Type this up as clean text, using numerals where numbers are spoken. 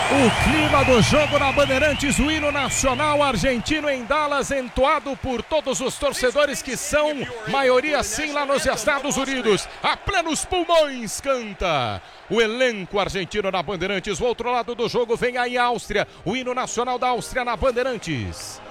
O clima do jogo na Bandeirantes, o hino nacional argentino em Dallas, entoado por todos os torcedores que são maioria sim lá nos Estados Unidos. A plenos pulmões canta o elenco argentino na Bandeirantes. O outro lado do jogo vem aí a Áustria, o hino nacional da Áustria na Bandeirantes.